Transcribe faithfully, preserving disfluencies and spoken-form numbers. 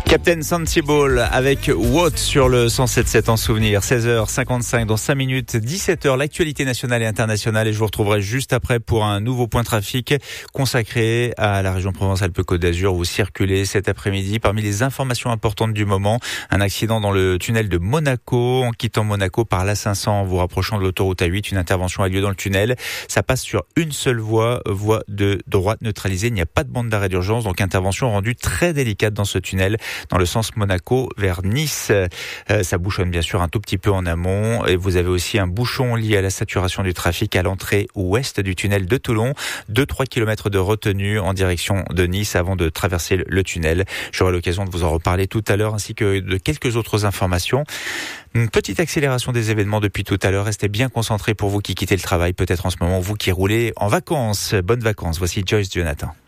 Captain Sensible avec Watt sur le cent sept virgule sept en souvenir. seize heures cinquante-cinq dans cinq minutes, dix-sept heures, l'actualité nationale et internationale. Et je vous retrouverai juste après pour un nouveau point trafic consacré à la région Provence-Alpes-Côte d'Azur. Vous circulez cet après-midi. Parmi les informations importantes du moment, un accident dans le tunnel de Monaco. En quittant Monaco par l'A cinq cents, en vous rapprochant de l'autoroute A huit, une intervention a lieu dans le tunnel. Ça passe sur une seule voie, voie de droite neutralisée. Il n'y a pas de bande d'arrêt d'urgence, donc intervention rendue très délicate dans ce tunnel, dans le sens Monaco vers Nice. Euh, ça bouchonne bien sûr un tout petit peu en amont. Et vous avez aussi un bouchon lié à la saturation du trafic à l'entrée ouest du tunnel de Toulon. deux à trois kilomètres de retenue en direction de Nice avant de traverser le tunnel. J'aurai l'occasion de vous en reparler tout à l'heure, ainsi que de quelques autres informations. Une petite accélération des événements depuis tout à l'heure. Restez bien concentrés pour vous qui quittez le travail, peut-être en ce moment, vous qui roulez en vacances. Bonnes vacances. Voici Joyce Jonathan.